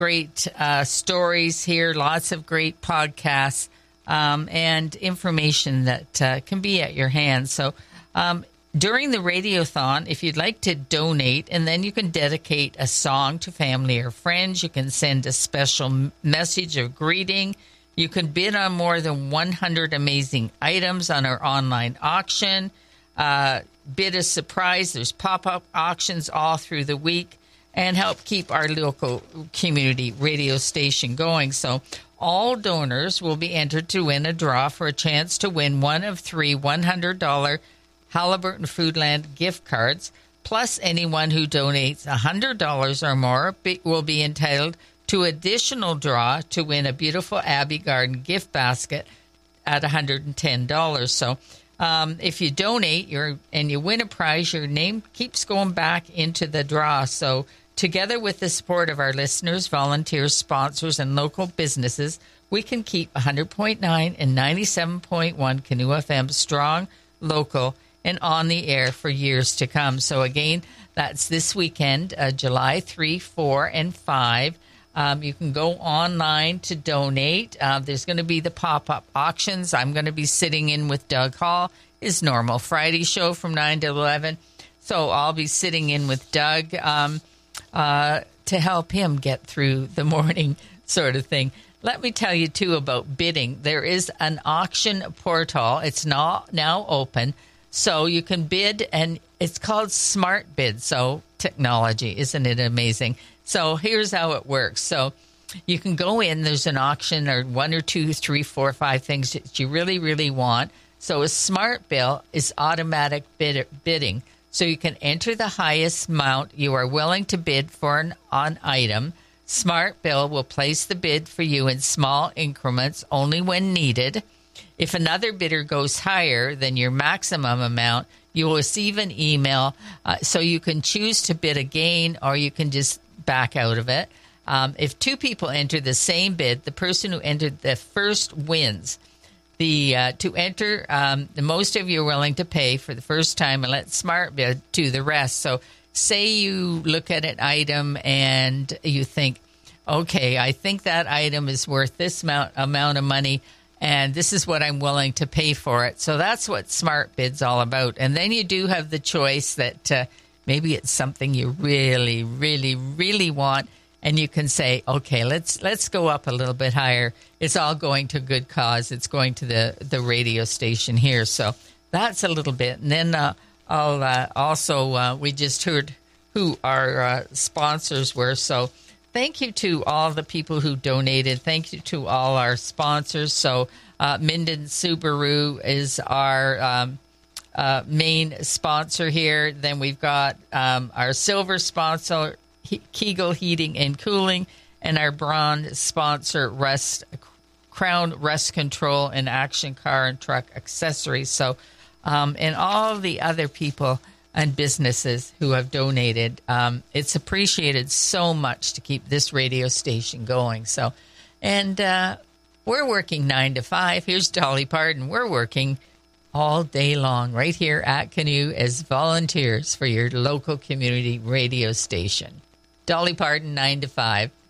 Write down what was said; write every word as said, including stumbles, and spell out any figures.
great uh, stories here, lots of great podcasts, um, and information that uh, can be at your hands. So um, during the Radiothon, if you'd like to donate, and then you can dedicate a song to family or friends, you can send a special message of greeting. You can bid on more than one hundred amazing items on our online auction. Uh, bid a surprise. There's pop-up auctions all through the week, and help keep our local community radio station going. So all donors will be entered to win a draw for a chance to win one of three one hundred dollars Halliburton Foodland gift cards, plus anyone who donates one hundred dollars or more be, will be entitled to additional draw to win a beautiful Abbey Garden gift basket at one hundred ten dollars. So um, if you donate your and you win a prize, your name keeps going back into the draw. So together with the support of our listeners, volunteers, sponsors, and local businesses, we can keep one hundred point nine and ninety-seven point one Canoe F M strong, local, and on the air for years to come. So again, that's this weekend, uh, July third, fourth, and fifth. Um, you can go online to donate. Uh, there's going to be the pop-up auctions. I'm going to be sitting in with Doug Hall, his normal Friday show from nine to eleven. So I'll be sitting in with Doug um, uh, to help him get through the morning sort of thing. Let me tell you, too, about bidding. There is an auction portal. It's not now open. So you can bid, and it's called Smart Bid. So technology, isn't it amazing? So here's how it works. So you can go in, there's an auction or one or two, three, four, five things that you really, really want. So a Smart Bill is automatic bid, bidding. So you can enter the highest amount you are willing to bid for an on item. Smart Bill will place the bid for you in small increments only when needed. If another bidder goes higher than your maximum amount, you will receive an email. Uh, so you can choose to bid again, or you can just back out of it. Um, if two people enter the same bid, the person who entered the first wins. The uh, to enter, um, the most of you are willing to pay for the first time, and let Smart Bid do the rest. So say you look at an item and you think, okay, I think that item is worth this amount, amount of money, and this is what I'm willing to pay for it. So that's what Smart Bid's all about. And then you do have the choice that uh, maybe it's something you really, really, really want, and you can say, okay, let's let's go up a little bit higher. It's all going to good cause. It's going to the, the radio station here. So that's a little bit. And then uh, I'll uh, also, uh, we just heard who our uh, sponsors were. So thank you to all the people who donated. Thank you to all our sponsors. So uh, Minden Subaru is our um, uh, main sponsor here. Then we've got um, our silver sponsor, he- Kegel Heating and Cooling, and our bronze sponsor, Rust, Crown Rust Control and Action Car and Truck Accessories. So, um, and all the other people and businesses who have donated. Um, it's appreciated so much to keep this radio station going. So, and uh, we're working nine to five. Here's Dolly Parton. We're working all day long right here at Canoe as volunteers for your local community radio station. Dolly Parton, nine to five.